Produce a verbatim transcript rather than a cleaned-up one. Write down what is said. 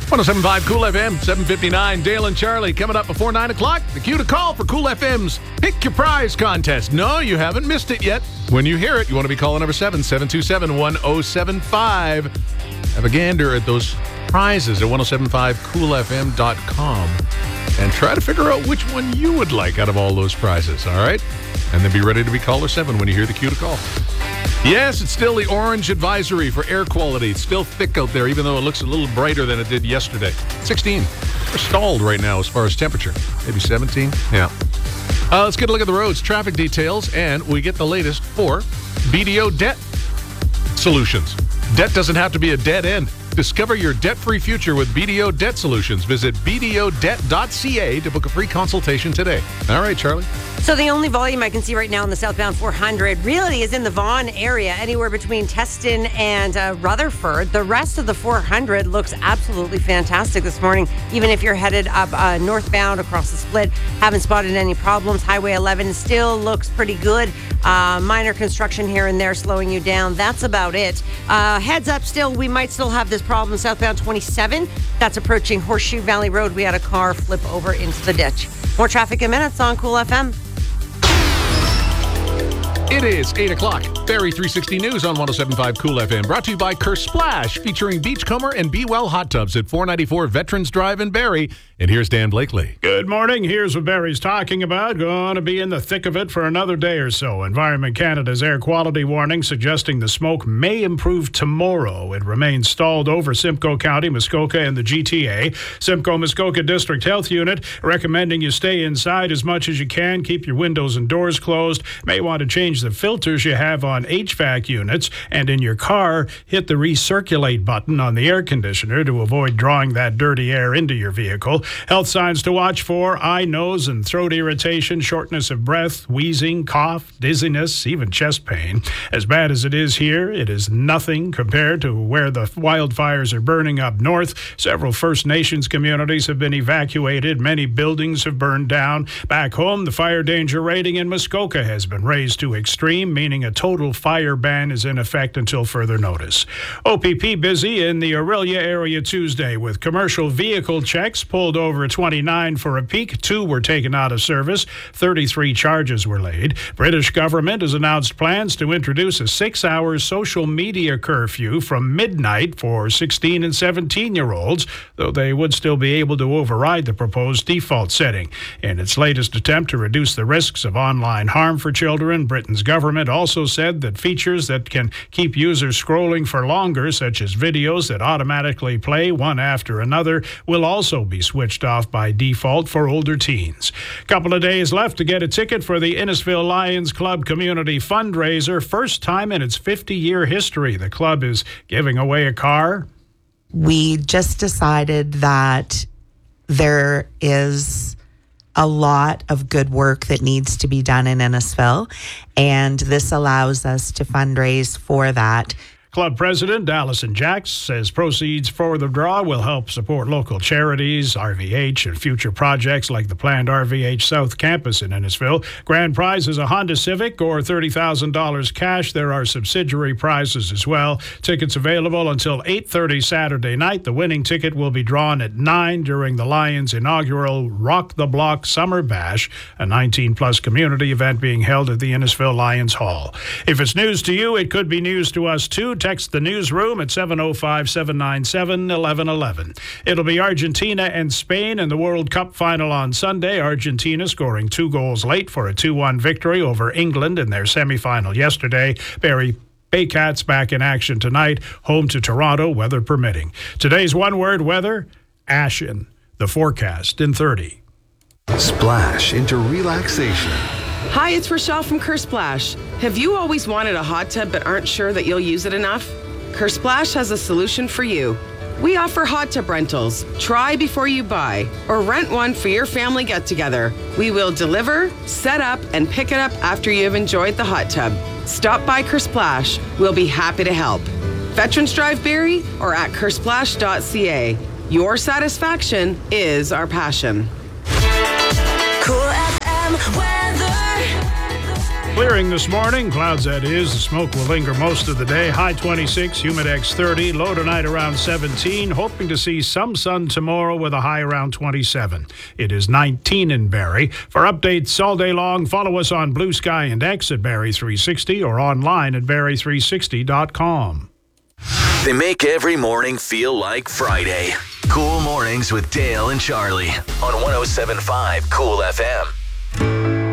one oh seven point five Cool F M, seven fifty-nine. Dale and Charlie coming up before nine o'clock. The cue to call for Cool F M's Pick Your Prize contest. No, you haven't missed it yet. When you hear it, you want to be calling number seven, seven two seven, one oh seven five. Have a gander at those prizes at ten seventy-five cool f m dot com and try to figure out which one you would like out of all those prizes, all right? And then be ready to be caller seven when you hear the cue to call. Yes, it's still the orange advisory for air quality. It's still thick out there, even though it looks a little brighter than it did yesterday. sixteen. We're stalled right now as far as temperature. Maybe seventeen? Yeah. Uh, let's get a look at the roads, traffic details, and we get the latest for B D O Debt Solutions. Debt doesn't have to be a dead end. Discover your debt-free future with B D O Debt Solutions. Visit b d o debt dot c a to book a free consultation today. All right, Charlie. So the only volume I can see right now in the southbound four hundred really is in the Vaughan area, anywhere between Teston and uh, Rutherford. The rest of the four hundred looks absolutely fantastic this morning. Even if you're headed up uh, northbound across the split, haven't spotted any problems. Highway eleven still looks pretty good. Uh, minor construction here and there slowing you down. That's about it. Uh, heads up still, we might still have this problem southbound twenty-seven. That's approaching Horseshoe Valley Road. We had a car flip over into the ditch. More traffic in minutes on Cool F M. It is eight o'clock. Barrie three sixty News on ten seventy-five Cool F M. Brought to you by Kerr Splash, featuring Beachcomber and Be Well Hot Tubs at four ninety-four Veterans Drive in Barrie. And here's Dan Blakely. Good morning. Here's what Barrie's talking about. Going to be in the thick of it for another day or so. Environment Canada's air quality warning suggesting the smoke may improve tomorrow. It remains stalled over Simcoe County, Muskoka, and the G T A. Simcoe Muskoka District Health Unit recommending you stay inside as much as you can. Keep your windows and doors closed. May want to change the filters you have on H V A C units. And in your car, hit the recirculate button on the air conditioner to avoid drawing that dirty air into your vehicle. Health signs to watch for: eye, nose, and throat irritation, shortness of breath, wheezing, cough, dizziness, even chest pain. As bad as it is here, it is nothing compared to where the wildfires are burning up north. Several First Nations communities have been evacuated. Many buildings have burned down. Back home, the fire danger rating in Muskoka has been raised to extreme, meaning a total fire ban is in effect until further notice. O P P busy in the Orillia area Tuesday with commercial vehicle checks pulled over twenty-nine for a peak. Two were taken out of service. thirty-three charges were laid. British government has announced plans to introduce a six-hour social media curfew from midnight for sixteen and seventeen-year-olds, though they would still be able to override the proposed default setting. In its latest attempt to reduce the risks of online harm for children, Britain's government also said that features that can keep users scrolling for longer, such as videos that automatically play one after another, will also be switched off by default for older teens. Couple of days left to get a ticket for the Innisfil Lions Club Community Fundraiser. First time in its fifty-year history, the club is giving away a car. We just decided that there is a lot of good work that needs to be done in Innisfil, and this allows us to fundraise for that. Club President Allison Jacks says proceeds for the draw will help support local charities, R V H, and future projects like the planned R V H South Campus in Innisfil. Grand prize is a Honda Civic or thirty thousand dollars cash. There are subsidiary prizes as well. Tickets available until eight thirty Saturday night. The winning ticket will be drawn at nine during the Lions' inaugural Rock the Block Summer Bash, a nineteen-plus community event being held at the Innisfil Lions Hall. If it's news to you, it could be news to us too. Text the newsroom at seven oh five, seven nine seven, one one one one. It'll be Argentina and Spain in the World Cup final on Sunday. Argentina scoring two goals late for a two one victory over England in their semifinal yesterday. Barrie Baycats back in action tonight, home to Toronto, weather permitting. Today's one-word weather, ashen. The forecast in thirty. Splash into relaxation. Hi, it's Rochelle from Kerr Splash. Have you always wanted a hot tub but aren't sure that you'll use it enough? Kerr Splash has a solution for you. We offer hot tub rentals. Try before you buy, or rent one for your family get-together. We will deliver, set up, and pick it up after you have enjoyed the hot tub. Stop by Kerr Splash. We'll be happy to help. Veterans Drive Barrie or at kerr splash dot c a. Your satisfaction is our passion. Cool F M weather. Clearing this morning, clouds that is. The smoke will linger most of the day. High twenty-six, humidex thirty, low tonight around seventeen. Hoping to see some sun tomorrow with a high around twenty-seven. It is nineteen in Barrie. For updates all day long, follow us on Blue Sky and X at Barrie three sixty or online at barrie three sixty dot com. They make every morning feel like Friday. Cool Mornings with Dale and Charlie on one oh seven point five Cool F M.